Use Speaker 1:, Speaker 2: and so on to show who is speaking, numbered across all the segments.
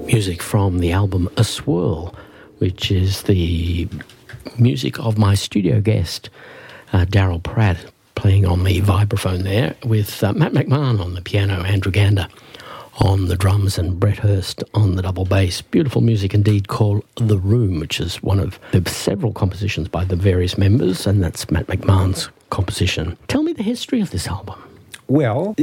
Speaker 1: music from the album A Swirl, which is the music of my studio guest, Daryl Pratt, playing on the vibraphone there, with Matt McMahon on the piano, Andrew Gander on the drums, and Brett Hurst on the double bass. Beautiful music indeed, called The Room, which is one of the several compositions by the various members, and that's Matt McMahon's composition. Tell me the history of this album.
Speaker 2: Well,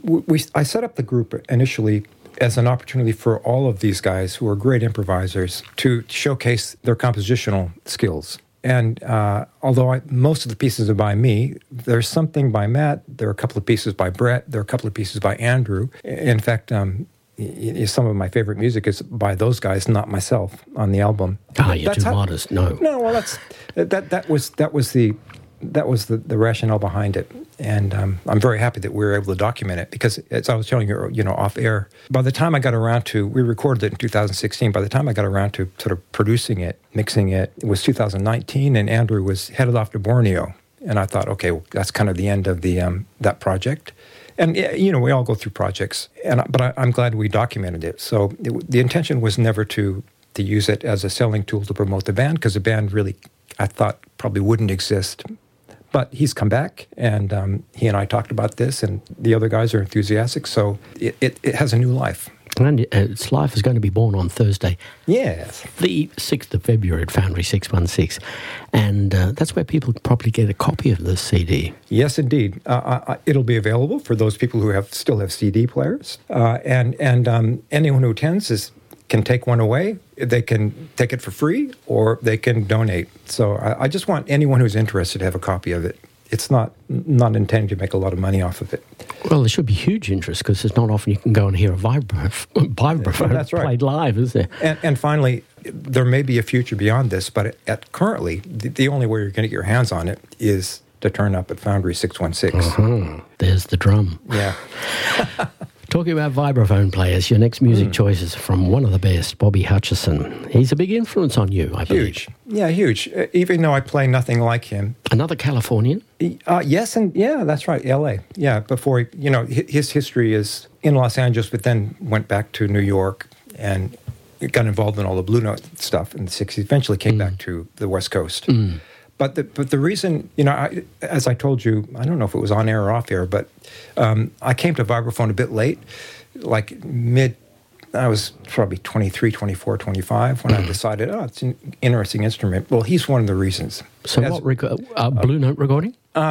Speaker 2: I set up the group initially as an opportunity for all of these guys who are great improvisers to showcase their compositional skills. And although most of the pieces are by me, there's something by Matt, there are a couple of pieces by Brett, there are a couple of pieces by Andrew. In fact, some of my favorite music is by those guys, not myself, on the album.
Speaker 1: You're too modest. No.
Speaker 2: Well, that was the rationale behind it. And I'm very happy that we were able to document it, because as I was telling you, off air, by the time I got around to, we recorded it in 2016, by the time I got around to sort of producing it, mixing it, it was 2019, and Andrew was headed off to Borneo. And I thought, okay, well, that's kind of the end of the that project. And, we all go through projects, but I'm glad we documented it. So the intention was never to use it as a selling tool to promote the band, because the band really, I thought, probably wouldn't exist. But he's come back, and he and I talked about this, and the other guys are enthusiastic, so it has a new life.
Speaker 1: And its life is going to be born on Thursday.
Speaker 2: Yes.
Speaker 1: The 6th of February at Foundry 616. And that's where people can probably get a copy of this CD.
Speaker 2: Yes, indeed. It'll be available for those people who still have CD players. And anyone who attends can take one away. They can take it for free, or they can donate. So I just want anyone who's interested to have a copy of it. It's not intended to make a lot of money off of it.
Speaker 1: Well, there should be huge interest, because it's not often you can go and hear a vibraphone
Speaker 2: That's right.
Speaker 1: played live, is there?
Speaker 2: And finally, there may be a future beyond this, but currently, the only way you're going to get your hands on it is to turn up at Foundry 616.
Speaker 1: Uh-huh. There's the drum.
Speaker 2: Yeah.
Speaker 1: Talking about vibraphone players, your next music choice is from one of the best, Bobby Hutcherson. He's a big influence on you, I believe.
Speaker 2: Huge. Yeah, huge. Even though I play nothing like him.
Speaker 1: Another Californian?
Speaker 2: Yes, and yeah, that's right, L.A. Yeah, before, his history is in Los Angeles, but then went back to New York and got involved in all the Blue Note stuff in the 60s, eventually came back to the West Coast. But the reason, as I told you, I don't know if it was on air or off air, but I came to vibraphone a bit late, like I was probably 23, 24, 25 when I decided, it's an interesting instrument. Well, he's one of the reasons.
Speaker 1: So Blue Note recording?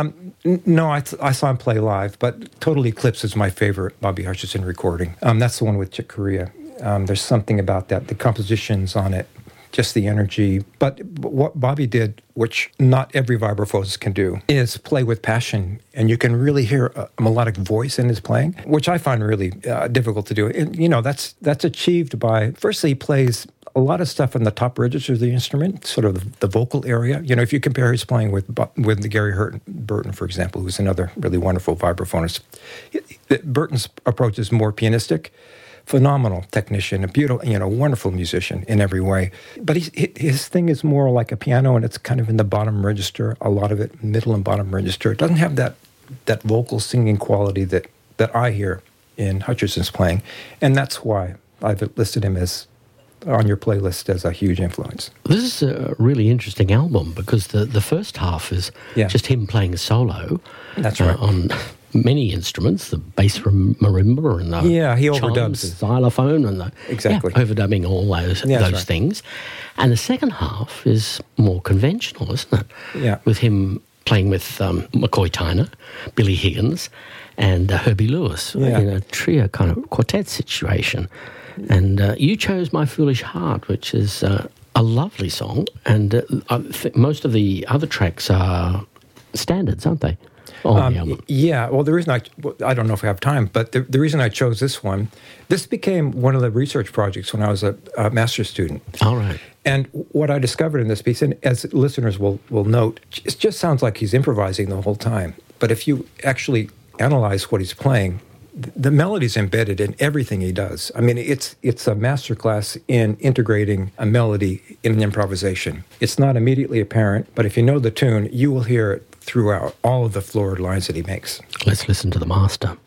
Speaker 2: No, I saw him play live, but Total Eclipse is my favorite Bobby Hutcherson recording. That's the one with Chick Corea. There's something about that, the compositions on it, just the energy. But what Bobby did, which not every vibraphonist can do, is play with passion. And you can really hear a melodic voice in his playing, which I find really difficult to do. And, that's achieved by, firstly, he plays a lot of stuff in the top register of the instrument, sort of the vocal area. If you compare his playing with Gary Burton, for example, who's another really wonderful vibraphonist, Burton's approach is more pianistic. Phenomenal technician, a beautiful, wonderful musician in every way. But his thing is more like a piano, and it's kind of in the bottom register, a lot of it middle and bottom register. It doesn't have that vocal singing quality that I hear in Hutcherson's playing. And that's why I've listed him as on your playlist as a huge influence.
Speaker 1: This is a really interesting album, because the first half is just him playing a solo.
Speaker 2: That's right.
Speaker 1: On many instruments, the bass marimba and the
Speaker 2: he
Speaker 1: chimes,
Speaker 2: overdubs
Speaker 1: the xylophone, and overdubbing all those things. And the second half is more conventional, isn't it?
Speaker 2: Yeah.
Speaker 1: With him playing with McCoy Tyner, Billy Higgins, and Herbie Lewis in a trio kind of quartet situation. And you chose My Foolish Heart, which is a lovely song, and I think most of the other tracks are standards, aren't they?
Speaker 2: Yeah, well, the reason I don't know if we have time, but the reason I chose this one, this became one of the research projects when I was a master's student.
Speaker 1: All right.
Speaker 2: And what I discovered in this piece, and as listeners will note, it just sounds like he's improvising the whole time. But if you actually analyze what he's playing, the melody's embedded in everything he does. I mean, it's a masterclass in integrating a melody in an improvisation. It's not immediately apparent, but if you know the tune, you will hear it throughout all of the florid lines that he makes.
Speaker 1: Let's listen to the master.